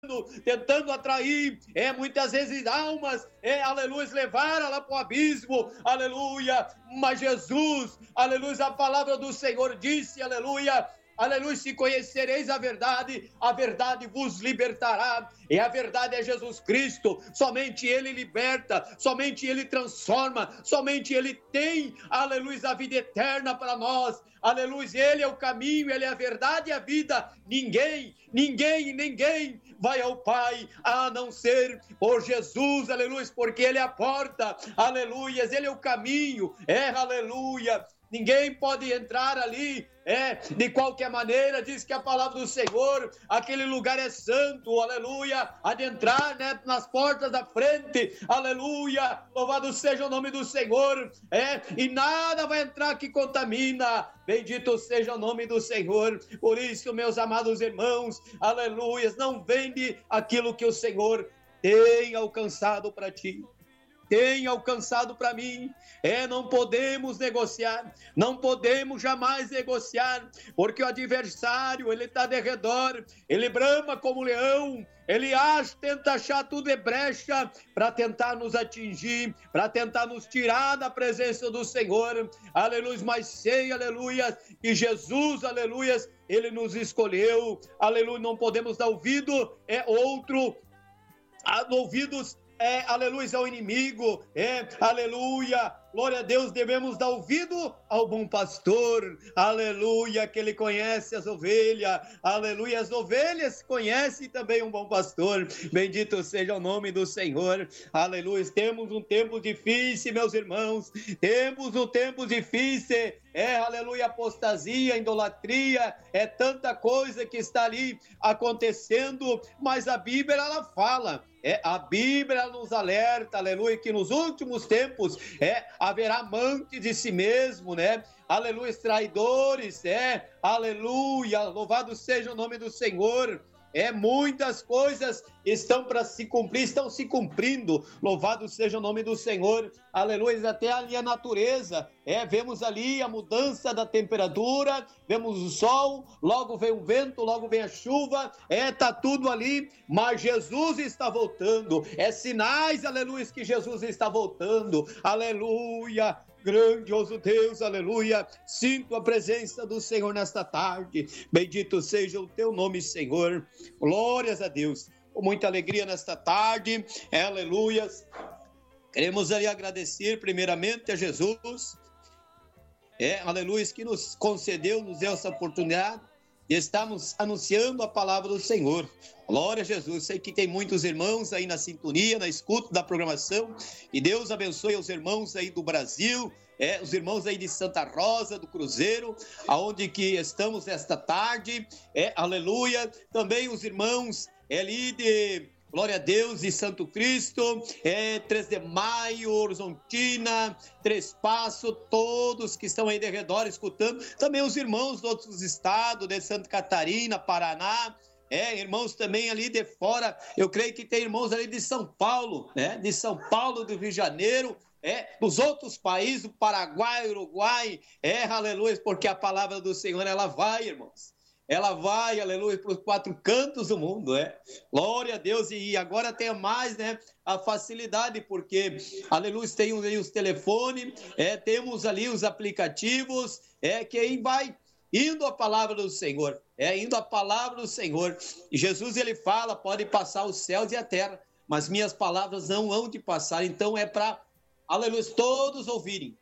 engano, tentando atrair, muitas vezes almas, aleluia, levar lá para o abismo, aleluia, mas Jesus, aleluia, a palavra do Senhor disse, aleluia, se conhecereis a verdade vos libertará, e a verdade é Jesus Cristo, somente Ele liberta, somente Ele transforma, somente Ele tem, aleluia, a vida eterna para nós, aleluia, Ele é o caminho, Ele é a verdade e a vida, ninguém vai ao Pai, a não ser por Jesus, aleluia, porque Ele é a porta, aleluia, Ele é o caminho, aleluia, ninguém pode entrar ali, de qualquer maneira, diz que a palavra do Senhor, aquele lugar é santo, aleluia, adentrar, nas portas da frente, aleluia, louvado seja o nome do Senhor, e nada vai entrar que contamina, bendito seja o nome do Senhor, por isso, meus amados irmãos, aleluia, não vende aquilo que o Senhor tem alcançado para ti, tem alcançado para mim, não podemos negociar, não podemos jamais negociar, porque o adversário, ele está de redor, ele brama como leão, ele tenta achar tudo de brecha para tentar nos atingir, para tentar nos tirar da presença do Senhor, aleluia, mas sei, aleluia, que Jesus, aleluia, ele nos escolheu, aleluia, não podemos dar ouvido, ouvidos, aleluia, ao inimigo, aleluia, glória a Deus, devemos dar ouvido ao bom pastor, aleluia, que ele conhece as ovelhas, aleluia, as ovelhas conhecem também um bom pastor, bendito seja o nome do Senhor, aleluia, temos um tempo difícil, meus irmãos, temos um tempo difícil, aleluia, apostasia, idolatria, tanta coisa que está ali acontecendo, mas a Bíblia, ela fala, a Bíblia nos alerta, aleluia, que nos últimos tempos haverá amantes de si mesmo, aleluia, traidores, aleluia, louvado seja o nome do Senhor, muitas coisas estão para se cumprir, estão se cumprindo, louvado seja o nome do Senhor, aleluia, até ali a natureza, vemos ali a mudança da temperatura, vemos o sol, logo vem o vento, logo vem a chuva, tá tudo ali, mas Jesus está voltando, sinais, aleluia, que Jesus está voltando, aleluia, grandioso Deus, aleluia, sinto a presença do Senhor nesta tarde, bendito seja o teu nome, Senhor, glórias a Deus, com muita alegria nesta tarde, aleluia, queremos ali agradecer primeiramente a Jesus, aleluia, que nos deu essa oportunidade, e estamos anunciando a palavra do Senhor, glória a Jesus, sei que tem muitos irmãos aí na sintonia, na escuta da programação, e Deus abençoe os irmãos aí do Brasil, os irmãos aí de Santa Rosa, do Cruzeiro, aonde que estamos esta tarde, aleluia, também os irmãos ali de... Glória a Deus, de Santo Cristo, 3 de Maio, Horizontina, Três Passos, todos que estão aí de redor escutando, também os irmãos de outros estados, de Santa Catarina, Paraná, irmãos também ali de fora, eu creio que tem irmãos ali de São Paulo, de São Paulo, do Rio de Janeiro, dos outros países, do Paraguai, Uruguai, aleluia, porque a palavra do Senhor, ela vai, irmãos. Ela vai, aleluia, para os 4 cantos do mundo, glória a Deus, e agora tem mais, a facilidade, porque, aleluia, tem aí os telefones, temos ali os aplicativos, que aí vai indo a palavra do Senhor, indo a palavra do Senhor, e Jesus, ele fala, pode passar os céus e a terra, mas minhas palavras não hão de passar, então para, aleluia, todos ouvirem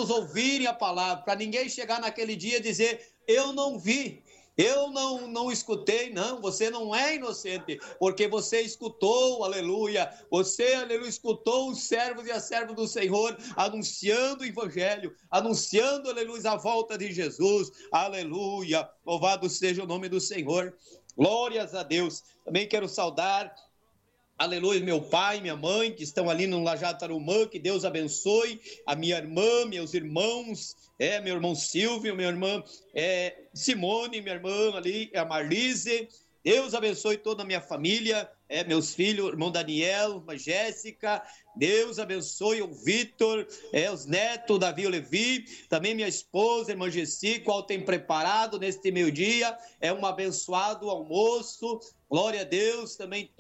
a palavra, para ninguém chegar naquele dia e dizer, eu não vi, eu não escutei, não, você não é inocente, porque você escutou, aleluia, escutou os servos e as servas do Senhor, anunciando o evangelho, anunciando, aleluia, a volta de Jesus, aleluia, louvado seja o nome do Senhor, glórias a Deus. Também quero saudar, aleluia, meu pai, minha mãe, que estão ali no Lajado Tarumã, que Deus abençoe, a minha irmã, meus irmãos, meu irmão Silvio, minha irmã Simone, minha irmã ali, a Marlise, Deus abençoe toda a minha família, meus filhos, irmão Daniel, a Jéssica, Deus abençoe o Vitor, os netos, Davi e o Levi, também minha esposa, irmã Gessi, qual tem preparado neste meio-dia, um abençoado almoço, glória a Deus, também